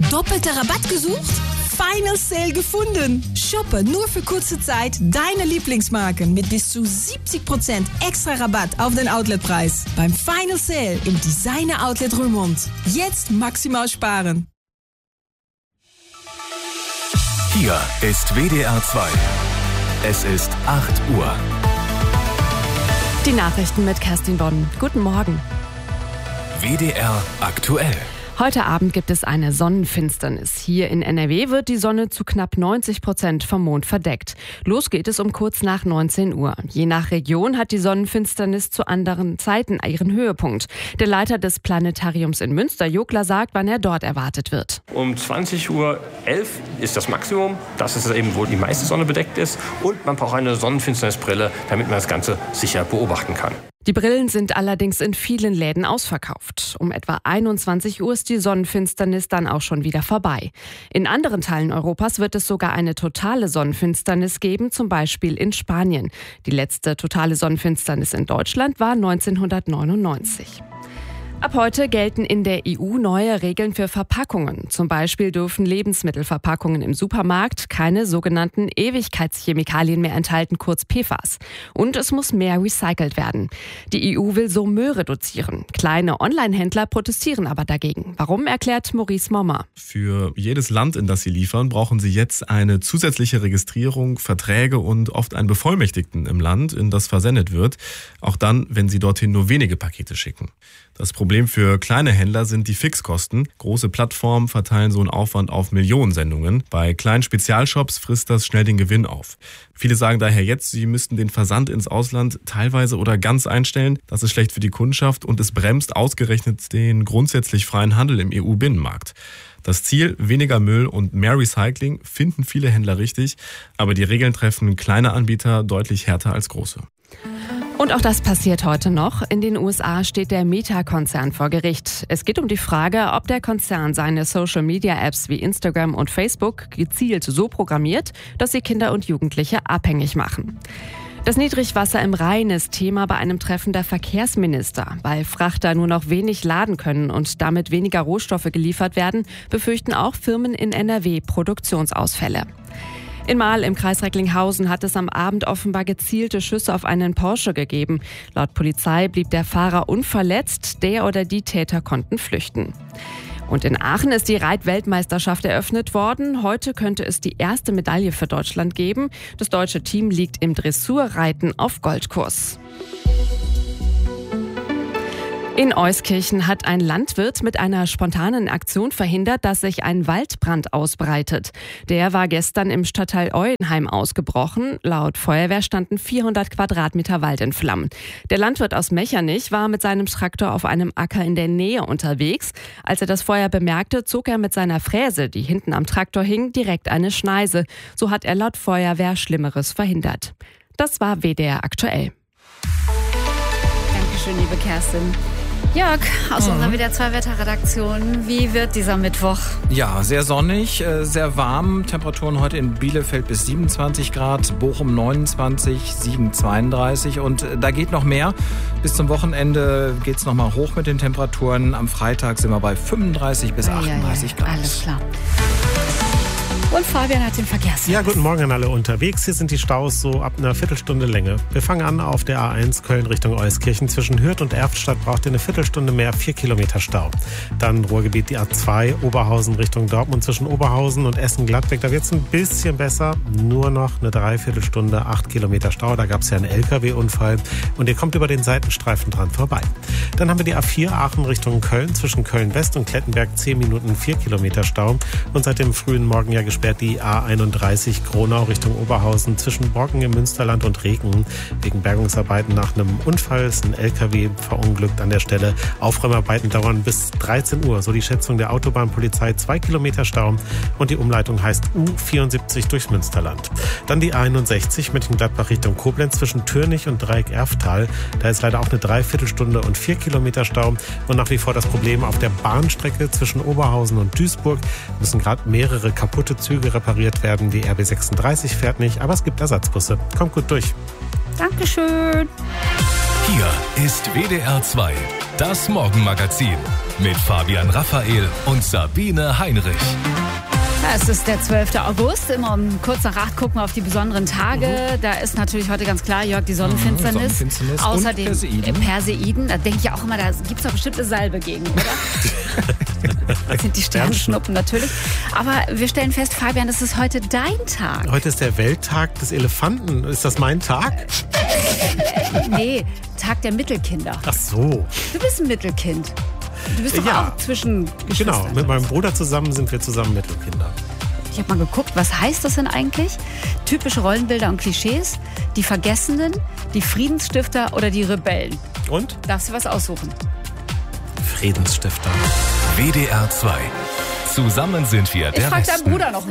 Doppelter Rabatt gesucht? Final Sale gefunden! Shoppe nur für kurze Zeit deine Lieblingsmarken mit bis zu 70% extra Rabatt auf den Outletpreis. Beim Final Sale im Designer Outlet Roermond. Jetzt maximal sparen. Hier ist WDR 2. Es ist 8 Uhr. Die Nachrichten mit Kerstin Bonn. Guten Morgen. WDR aktuell. Heute Abend gibt es eine Sonnenfinsternis. Hier in NRW wird die Sonne zu knapp 90% vom Mond verdeckt. Los geht es um kurz nach 19 Uhr. Je nach Region hat die Sonnenfinsternis zu anderen Zeiten ihren Höhepunkt. Der Leiter des Planetariums in Münster, Jogler, sagt, wann er dort erwartet wird. Um 20:11 Uhr ist das Maximum. Das ist eben, wo die meiste Sonne bedeckt ist. Und man braucht eine Sonnenfinsternisbrille, damit man das Ganze sicher beobachten kann. Die Brillen sind allerdings in vielen Läden ausverkauft. Um etwa 21 Uhr ist die Sonnenfinsternis dann auch schon wieder vorbei. In anderen Teilen Europas wird es sogar eine totale Sonnenfinsternis geben, zum Beispiel in Spanien. Die letzte totale Sonnenfinsternis in Deutschland war 1999. Ab heute gelten in der EU neue Regeln für Verpackungen. Zum Beispiel dürfen Lebensmittelverpackungen im Supermarkt keine sogenannten Ewigkeitschemikalien mehr enthalten, kurz PFAS. Und es muss mehr recycelt werden. Die EU will so Müll reduzieren. Kleine Online-Händler protestieren aber dagegen. Warum, erklärt Maurice Mommer. Für jedes Land, in das sie liefern, brauchen sie jetzt eine zusätzliche Registrierung, Verträge und oft einen Bevollmächtigten im Land, in das versendet wird. Auch dann, wenn sie dorthin nur wenige Pakete schicken. Das Problem für kleine Händler sind die Fixkosten. Große Plattformen verteilen so einen Aufwand auf Millionen Sendungen. Bei kleinen Spezialshops frisst das schnell den Gewinn auf. Viele sagen daher jetzt, sie müssten den Versand ins Ausland teilweise oder ganz einstellen. Das ist schlecht für die Kundschaft und es bremst ausgerechnet den grundsätzlich freien Handel im EU-Binnenmarkt. Das Ziel, weniger Müll und mehr Recycling, finden viele Händler richtig. Aber die Regeln treffen kleine Anbieter deutlich härter als große. Und auch das passiert heute noch. In den USA steht der Meta-Konzern vor Gericht. Es geht um die Frage, ob der Konzern seine Social-Media-Apps wie Instagram und Facebook gezielt so programmiert, dass sie Kinder und Jugendliche abhängig machen. Das Niedrigwasser im Rhein ist Thema bei einem Treffen der Verkehrsminister. Weil Frachter nur noch wenig laden können und damit weniger Rohstoffe geliefert werden, befürchten auch Firmen in NRW Produktionsausfälle. In Marl im Kreis Recklinghausen hat es am Abend offenbar gezielte Schüsse auf einen Porsche gegeben. Laut Polizei blieb der Fahrer unverletzt, der oder die Täter konnten flüchten. Und in Aachen ist die Reitweltmeisterschaft eröffnet worden. Heute könnte es die erste Medaille für Deutschland geben. Das deutsche Team liegt im Dressurreiten auf Goldkurs. In Euskirchen hat ein Landwirt mit einer spontanen Aktion verhindert, dass sich ein Waldbrand ausbreitet. Der war gestern im Stadtteil Euenheim ausgebrochen. Laut Feuerwehr standen 400 Quadratmeter Wald in Flammen. Der Landwirt aus Mechernich war mit seinem Traktor auf einem Acker in der Nähe unterwegs. Als er das Feuer bemerkte, zog er mit seiner Fräse, die hinten am Traktor hing, direkt eine Schneise. So hat er laut Feuerwehr Schlimmeres verhindert. Das war WDR aktuell. Dankeschön, liebe Kerstin. Jörg, aus unserer WDR 2 Wetterredaktion, wie wird dieser Mittwoch? Ja, sehr sonnig, sehr warm. Temperaturen heute in Bielefeld bis 27 Grad, Bochum 29, Siegen 32 und da geht noch mehr. Bis zum Wochenende geht es nochmal hoch mit den Temperaturen. Am Freitag sind wir bei 35 bis 38 Grad. Alles klar. Und Fabian hat den Verkehrsservice. Ja, guten Morgen an alle unterwegs. Hier sind die Staus so ab einer Viertelstunde Länge. Wir fangen an auf der A1 Köln Richtung Euskirchen. Zwischen Hürth und Erftstadt braucht ihr eine Viertelstunde mehr, 4 Kilometer Stau. Dann Ruhrgebiet die A2 Oberhausen Richtung Dortmund. Zwischen Oberhausen und Essen-Gladbeck, da wird es ein bisschen besser. Nur noch eine Dreiviertelstunde, 8 Kilometer Stau. Da gab es ja einen LKW-Unfall und ihr kommt über den Seitenstreifen dran vorbei. Dann haben wir die A4 Aachen Richtung Köln. Zwischen Köln-West und Klettenberg 10 Minuten, 4 Kilometer Stau. Und seit dem frühen Morgen ja gesperrt die A31 Gronau Richtung Oberhausen zwischen Brocken im Münsterland und Reken. Wegen Bergungsarbeiten nach einem Unfall ist ein LKW verunglückt an der Stelle. Aufräumarbeiten dauern bis 13 Uhr, so die Schätzung der Autobahnpolizei. 2 Kilometer Stau und die Umleitung heißt U74 durchs Münsterland. Dann die A61 Mönchengladbach Richtung Koblenz zwischen Türnich und Dreieck Erftal. Da ist leider auch eine Dreiviertelstunde und 4 Kilometer Stau. Und nach wie vor das Problem auf der Bahnstrecke zwischen Oberhausen und Duisburg. Müssen gerade mehrere kaputte Züge repariert werden. Die RB 36 fährt nicht, aber es gibt Ersatzbusse. Kommt gut durch. Dankeschön. Hier ist WDR 2. Das Morgenmagazin mit Fabian Raphael und Sabine Heinrich. Ja, es ist der 12. August. Immer um kurz nach 8 gucken wir auf die besonderen Tage. Da ist natürlich heute ganz klar, Jörg, die Sonnenfinsternis. Außerdem und Perseiden. Da denke ich auch immer, da gibt es doch bestimmt eine Salbe gegen, oder? Das sind die Sternschnuppen natürlich. Aber wir stellen fest, Fabian, das ist heute dein Tag. Heute ist der Welttag des Elefanten. Ist das mein Tag? Nee, Tag der Mittelkinder. Ach so. Du bist ein Mittelkind. Du bist doch auch zwischen Geschwistern. Genau, mit meinem Bruder zusammen sind wir zusammen Mittelkinder. Ich habe mal geguckt, was heißt das denn eigentlich? Typische Rollenbilder und Klischees, die Vergessenen, die Friedensstifter oder die Rebellen. Und? Darfst du was aussuchen? Friedensstifter. WDR 2. Zusammen sind wir der Ich frage deinen Westen. Bruder noch